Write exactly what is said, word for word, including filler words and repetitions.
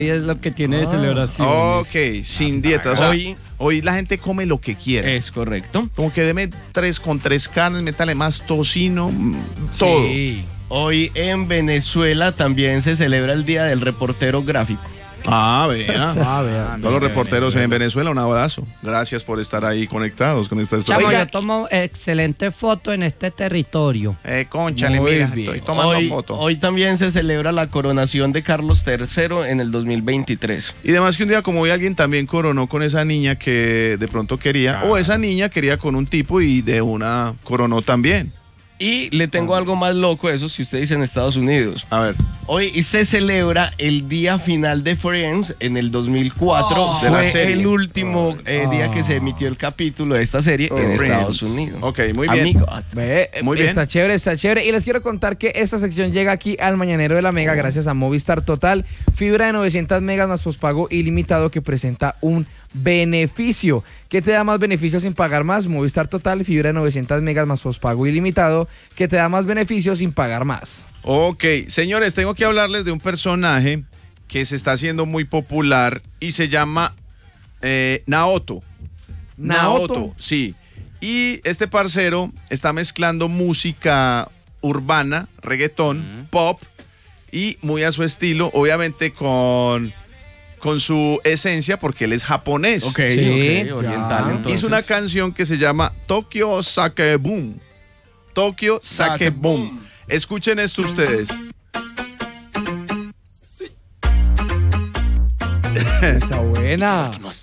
es lo que tiene de celebración. Ok, sin dieta. O sea, Hoy- hoy la gente come lo que quiere. Es correcto. Como que deme tres con tres carnes, métale más tocino, mm, todo. Sí. Hoy en Venezuela también se celebra el Día del Reportero Gráfico. Ah, vea. Ah, vea. Todos los reporteros en Venezuela, un abrazo. Gracias por estar ahí conectados con esta Chamo, estrategia. yo tomo excelente foto en este territorio. Eh, cónchale, Muy mira, bien. estoy tomando Hoy, fotos. hoy también se celebra la coronación de Carlos tercero en el dos mil veintitrés. Y además que un día como hoy alguien también coronó con esa niña que de pronto quería, o esa niña quería con un tipo y de una coronó también. Y le tengo algo más loco, eso si usted dice en Estados Unidos. A ver, Hoy se celebra el día final de Friends en el dos mil cuatro. De la Fue serie. el último eh, día que se emitió el capítulo de esta serie en Friends. Estados Unidos. Ok, muy bien. Amigo, Ve, Muy bien. Está chévere, está chévere. Y les quiero contar que esta sección llega aquí al Mañanero de la Mega gracias a Movistar Total. Fibra de novecientos megas más pospago ilimitado que presenta un beneficio. ¿Qué te da más beneficios sin pagar más? Movistar Total, fibra de novecientos megas más pospago ilimitado, que te da más beneficios sin pagar más. Ok, señores, tengo que hablarles de un personaje que se está haciendo muy popular y se llama eh, Naoto. ¿Naoto? Sí. Y este parcero está mezclando música urbana, reggaetón, pop y muy a su estilo, obviamente con, con su esencia porque él es japonés. ok, Sí, ok, oriental ya. entonces. Hizo una canción que se llama Tokyo Sake Boom. Tokyo Sake Sake Boom. Boom. Escuchen esto ustedes. Está buena.